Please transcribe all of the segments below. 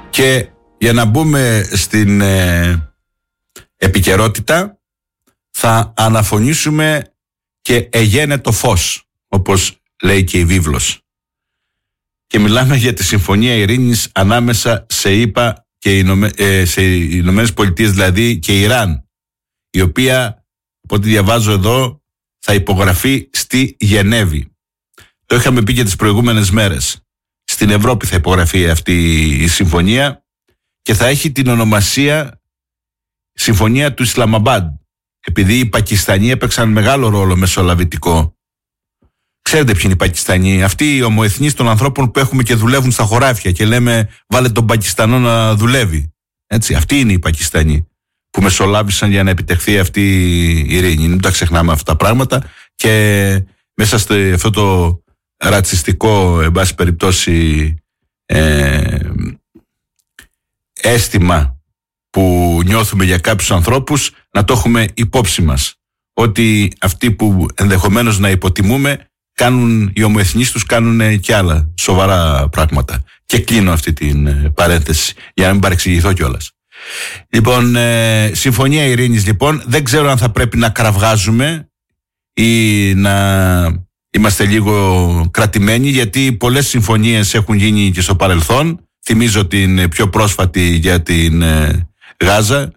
Και για να μπούμε στην επικαιρότητα, θα αναφωνήσουμε και «Εγένε το φως», όπως λέει και η βίβλος. Και μιλάμε για τη Συμφωνία Ειρήνης ανάμεσα σε ΗΠΑ και σε Ηνωμένες Πολιτείες, δηλαδή, και Ιράν, η οποία, από ό,τι διαβάζω εδώ, θα υπογραφεί στη Γενέβη. Το είχαμε πει και τις προηγούμενες μέρες. Στην Ευρώπη θα υπογραφεί αυτή η συμφωνία και θα έχει την ονομασία Συμφωνία του Ισλαμαμπάντ, επειδή οι Πακιστανοί έπαιξαν μεγάλο ρόλο μεσολαβητικό. Ξέρετε ποιοι είναι οι Πακιστανοί? Αυτοί οι ομοεθνείς των ανθρώπων που έχουμε και δουλεύουν στα χωράφια και λέμε βάλε τον Πακιστανό να δουλεύει. Έτσι, αυτοί είναι οι Πακιστανοί που μεσολάβησαν για να επιτευχθεί αυτή η ειρήνη. Μην τα ξεχνάμε αυτά τα πράγματα. Και μέσα σε αυτό το ρατσιστικό, εν πάση περιπτώσει, αίσθημα που νιώθουμε για κάποιους ανθρώπους, να το έχουμε υπόψη μας, ότι αυτοί που ενδεχομένως να υποτιμούμε, οι ομοεθνείς τους κάνουν και άλλα σοβαρά πράγματα. Και κλείνω αυτή την παρένθεση για να μην παρεξηγηθώ κιόλας. Λοιπόν, Συμφωνία Ειρήνης, λοιπόν, δεν ξέρω αν θα πρέπει να κραυγάζουμε ή να είμαστε λίγο κρατημένοι, γιατί πολλές συμφωνίες έχουν γίνει και στο παρελθόν. Θυμίζω την πιο πρόσφατη για την Γάζα,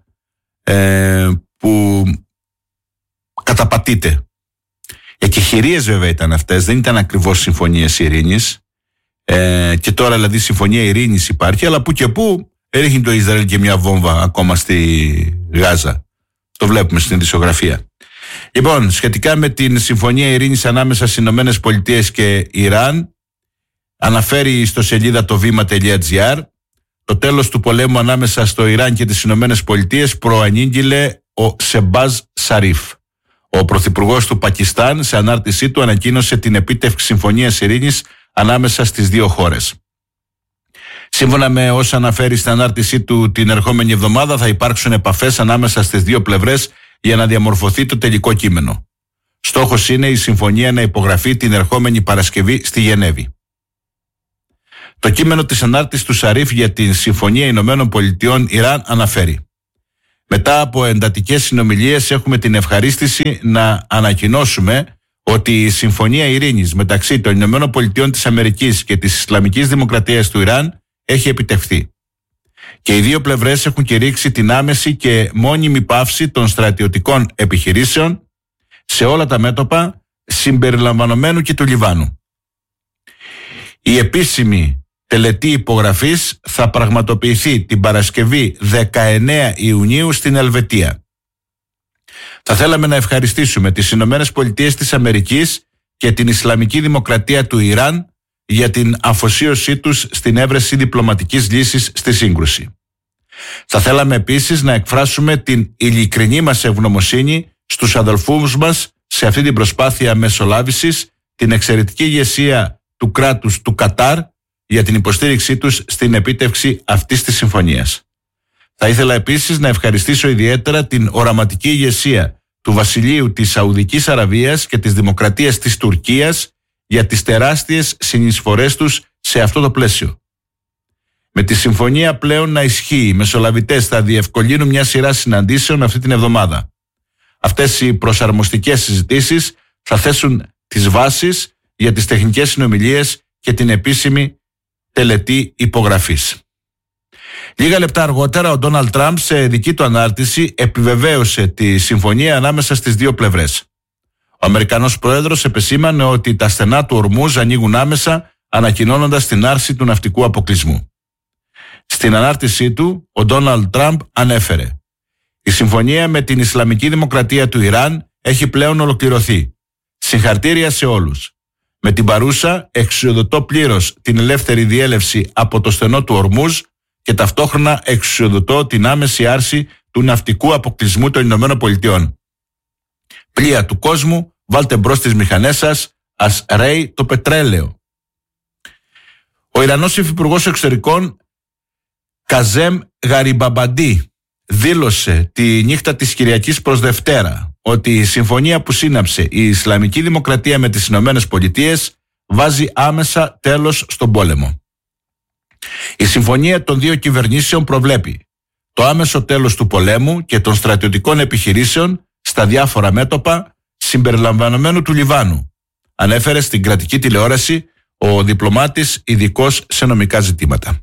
που καταπατείται. Εκεχηρίες βέβαια ήταν αυτές, δεν ήταν ακριβώς συμφωνίες ειρήνης. Και τώρα δηλαδή συμφωνία ειρήνης υπάρχει, αλλά που και που ρίχνει το Ισραήλ και μια βόμβα ακόμα στη Γάζα. Το βλέπουμε στην ειδησιογραφία. Λοιπόν, σχετικά με την συμφωνία ειρήνης ανάμεσα στις Ηνωμένες Πολιτείες και Ιράν, αναφέρει η ιστοσελίδα το βήμα.gr, το τέλος του πολέμου ανάμεσα στο Ιράν και τις Ηνωμένες Πολιτείες προανήγγειλε ο Σεμπάζ Σαρίφ. Ο πρωθυπουργός του Πακιστάν, σε ανάρτησή του, ανακοίνωσε την επίτευξη συμφωνίας ειρήνης ανάμεσα στις δύο χώρες. Σύμφωνα με όσα αναφέρει στην ανάρτησή του, την ερχόμενη εβδομάδα θα υπάρξουν επαφές ανάμεσα στις δύο πλευρές για να διαμορφωθεί το τελικό κείμενο. Στόχος είναι η συμφωνία να υπογραφεί την ερχόμενη Παρασκευή στη Γενέβη. Το κείμενο της ανάρτησης του Σαρίφ για την Συμφωνία Ηνωμένων Πολιτειών Ιράν αναφέρει: μετά από εντατικές συνομιλίες έχουμε την ευχαρίστηση να ανακοινώσουμε ότι η Συμφωνία Ειρήνης μεταξύ των Ηνωμένων Πολιτειών της Αμερικής και της Ισλαμικής Δημοκρατίας του Ιράν έχει επιτευχθεί. Και οι δύο πλευρές έχουν κηρύξει την άμεση και μόνιμη πάυση των στρατιωτικών επιχειρήσεων σε όλα τα μέτωπα, συμπεριλαμβανομένου και του Λιβάνου. Η επίσημη τελετή υπογραφής θα πραγματοποιηθεί την Παρασκευή 19 Ιουνίου στην Ελβετία. Θα θέλαμε να ευχαριστήσουμε τις Ηνωμένες Πολιτείες της Αμερικής και την Ισλαμική Δημοκρατία του Ιράν για την αφοσίωσή τους στην έβρεση διπλωματικής λύσης στη σύγκρουση. Θα θέλαμε επίσης να εκφράσουμε την ειλικρινή μας ευγνωμοσύνη στους αδελφούς μας σε αυτή την προσπάθεια μεσολάβησης, την εξαιρετική ηγεσία του κράτους του Κατάρ για την υποστήριξή τους στην επίτευξη αυτής της συμφωνίας. Θα ήθελα επίσης να ευχαριστήσω ιδιαίτερα την οραματική ηγεσία του Βασιλείου της Σαουδικής Αραβίας και της Δημοκρατίας της Τουρκίας για τις τεράστιες συνεισφορές τους σε αυτό το πλαίσιο. Με τη συμφωνία πλέον να ισχύει, οι μεσολαβητές θα διευκολύνουν μια σειρά συναντήσεων αυτή την εβδομάδα. Αυτές οι προσαρμοστικές συζητήσεις θα θέσουν τις βάσεις για τις τεχνικές συνομιλίες και την επίσημη τελετή υπογραφής. Λίγα λεπτά αργότερα ο Ντόναλντ Τραμπ σε δική του ανάρτηση επιβεβαίωσε τη συμφωνία ανάμεσα στις δύο πλευρές. Ο Αμερικανός πρόεδρος επεσήμανε ότι τα στενά του Ορμούζ ανοίγουν άμεσα, ανακοινώνοντας την άρση του ναυτικού αποκλεισμού. Στην ανάρτησή του, ο Ντόναλντ Τραμπ ανέφερε: η συμφωνία με την Ισλαμική Δημοκρατία του Ιράν έχει πλέον ολοκληρωθεί. Συγχαρητήρια σε όλους. Με την παρούσα εξουσιοδοτώ πλήρως την ελεύθερη διέλευση από το στενό του Ορμούζ και ταυτόχρονα εξουσιοδοτώ την άμεση άρση του ναυτικού αποκλεισμού των Ηνωμένων Πολιτειών. Πλοία του κόσμου, βάλτε μπρος τις μηχανές σας, ας ρέει το πετρέλαιο. Ο Ιρανός Υφυπουργός Εξωτερικών Καζέμ Γαριμπαμπαντή δήλωσε τη νύχτα της Κυριακής προς Δευτέρα ότι η συμφωνία που σύναψε η Ισλαμική Δημοκρατία με τις Ηνωμένες Πολιτείες βάζει άμεσα τέλος στον πόλεμο. Η συμφωνία των δύο κυβερνήσεων προβλέπει το άμεσο τέλος του πολέμου και των στρατιωτικών επιχειρήσεων στα διάφορα μέτωπα συμπεριλαμβανομένου του Λιβάνου, ανέφερε στην κρατική τηλεόραση ο διπλωμάτης ειδικός σε νομικά ζητήματα.